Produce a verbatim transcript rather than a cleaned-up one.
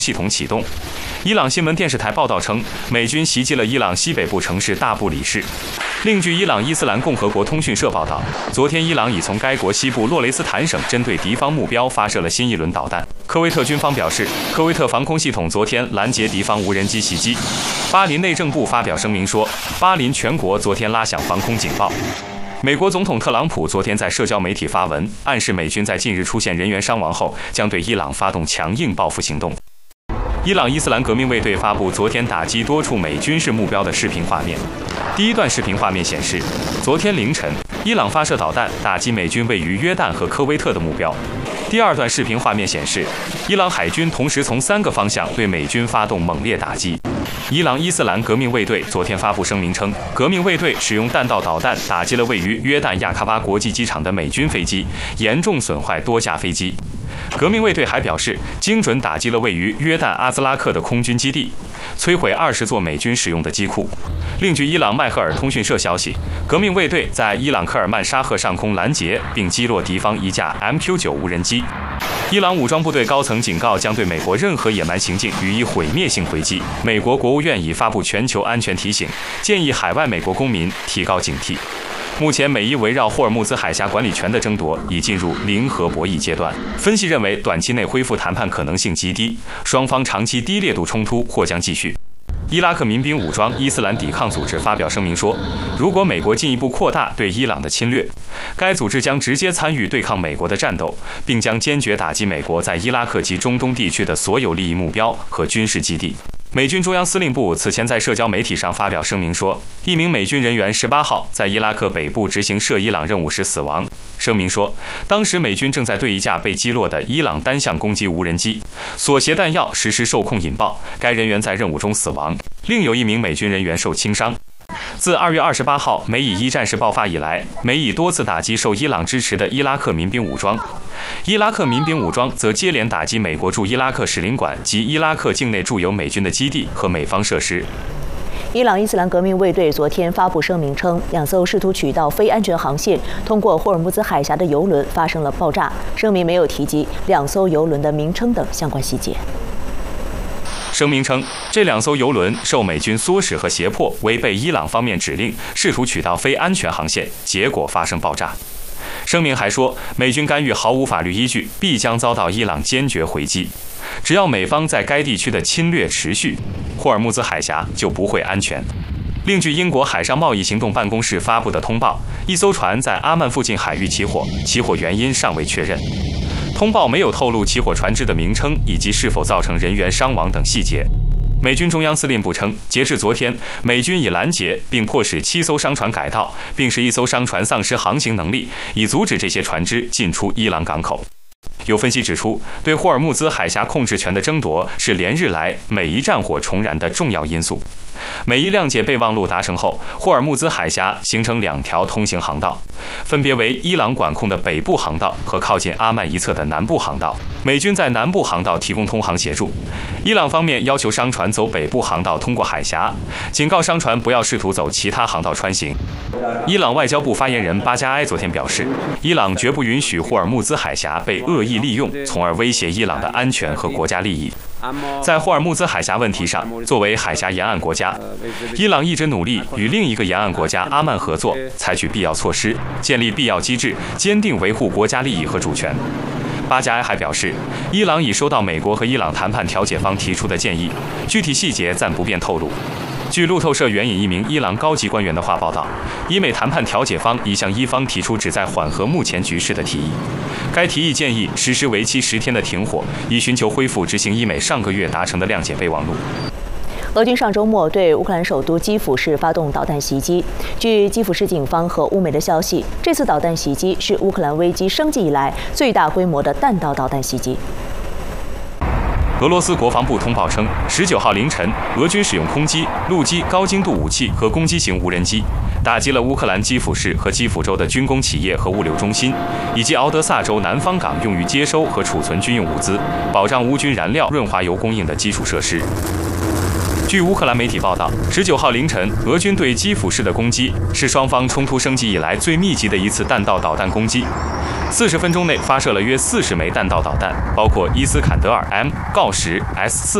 系统启动。伊朗新闻电视台报道称，美军袭击了伊朗西北部城市大布里市。另据伊朗伊斯兰共和国通讯社报道，昨天伊朗已从该国西部洛雷斯坦省针对敌方目标发射了新一轮导弹。科威特军方表示，科威特防空系统昨天拦截敌方无人机袭击。巴林内政部发表声明说，巴林全国昨天拉响防空警报。美国总统特朗普昨天在社交媒体发文，暗示美军在近日出现人员伤亡后，将对伊朗发动强硬报复行动。伊朗伊斯兰革命卫队发布昨天打击多处美军事目标的视频画面。第一段视频画面显示，昨天凌晨，伊朗发射导弹打击美军位于约旦和科威特的目标。第二段视频画面显示，伊朗海军同时从三个方向对美军发动猛烈打击。伊朗伊斯兰革命卫队昨天发布声明称，革命卫队使用弹道导弹打击了位于约旦亚喀巴国际机场的美军飞机，严重损坏多架飞机。革命卫队还表示，精准打击了位于约旦阿兹拉克的空军基地，摧毁二十座美军使用的机库。另据伊朗迈赫尔通讯社消息，革命卫队在伊朗科尔曼沙赫上空拦截并击落敌方一架 M Q 九 无人机。伊朗武装部队高层警告，将对美国任何野蛮行径予以毁灭性回击。美国国务院已发布全球安全提醒，建议海外美国公民提高警惕。目前，美伊围绕霍尔木兹海峡管理权的争夺已进入零和博弈阶段。分析认为，短期内恢复谈判可能性极低，双方长期低烈度冲突或将继续。伊拉克民兵武装伊斯兰抵抗组织发表声明说，如果美国进一步扩大对伊朗的侵略，该组织将直接参与对抗美国的战斗，并将坚决打击美国在伊拉克及中东地区的所有利益目标和军事基地。美军中央司令部此前在社交媒体上发表声明说，一名美军人员十八号在伊拉克北部执行涉伊朗任务时死亡。声明说，当时美军正在对一架被击落的伊朗单向攻击无人机所携弹药实施受控引爆，该人员在任务中死亡，另有一名美军人员受轻伤。自二月二十八号美以一战事爆发以来，美以多次打击受伊朗支持的伊拉克民兵武装。伊拉克民兵武装则接连打击美国驻伊拉克使领馆及伊拉克境内驻有美军的基地和美方设施。 伊朗伊斯兰革命卫队昨天发布声明称，两艘试图取道非安全航线通过霍尔木兹海峡的油轮发生了爆炸。声明没有提及两艘油轮的名称等相关细节。 声明称，这两艘油轮受美军唆使和胁迫，违背伊朗方面指令，试图取道非安全航线，结果发生爆炸。声明还说，美军干预毫无法律依据，必将遭到伊朗坚决回击。只要美方在该地区的侵略持续，霍尔木兹海峡就不会安全。另据英国海上贸易行动办公室发布的通报，一艘船在阿曼附近海域起火，起火原因尚未确认。通报没有透露起火船只的名称以及是否造成人员伤亡等细节。美军中央司令部称，截至昨天，美军已拦截并迫使七艘商船改道，并使一艘商船丧失航行能力，以阻止这些船只进出伊朗港口。有分析指出，对霍尔木兹海峡控制权的争夺是连日来美伊战火重燃的重要因素。美伊谅解备忘录达成后，霍尔木兹海峡形成两条通行航道，分别为伊朗管控的北部航道和靠近阿曼一侧的南部航道。美军在南部航道提供通航协助，伊朗方面要求商船走北部航道通过海峡，警告商船不要试图走其他航道穿行。伊朗外交部发言人巴加埃昨天表示，伊朗绝不允许霍尔木兹海峡被恶意利用，从而威胁伊朗的安全和国家利益。在霍尔木兹海峡问题上，作为海峡沿岸国家，伊朗一直努力与另一个沿岸国家阿曼合作，采取必要措施，建立必要机制，坚定维护国家利益和主权。巴加埃还表示，伊朗已收到美国和伊朗谈判调解方提出的建议，具体细节暂不便透露。据路透社援引一名伊朗高级官员的话报道，伊美谈判调解方已向伊方提出旨在缓和目前局势的提议。该提议建议实施为期十天的停火，以寻求恢复执行伊美上个月达成的谅解备忘录。 俄军上周末对乌克兰首都基辅市发动导弹袭击。据基辅市警方和乌媒的消息，这次导弹袭击是乌克兰危机升级以来最大规模的弹道导弹袭击。 俄罗斯国防部通报称，十九号凌晨，俄军使用空机、陆基高精度武器和攻击型无人机，打击了乌克兰基辅市和基辅州的军工企业和物流中心，以及敖德萨州南方港用于接收和储存军用物资、保障乌军燃料润滑油供应的基础设施。 据乌克兰媒体报道，十九号凌晨，俄军对基辅市的攻击是双方冲突升级以来最密集的一次弹道导弹攻击。四十分钟内发射了约四十枚弹道导弹，包括伊斯坎德尔 M、锆石 S 四